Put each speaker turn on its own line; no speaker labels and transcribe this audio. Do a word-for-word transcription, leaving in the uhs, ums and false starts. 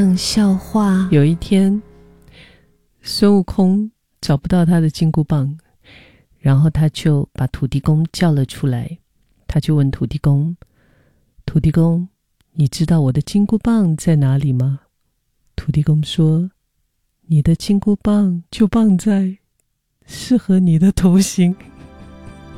冷笑话。
有一天，孙悟空找不到他的金箍棒，然后他就把土地公叫了出来。他就问土地公，土地公，你知道我的金箍棒在哪里吗？土地公说，你的金箍棒就棒在适合你的头型。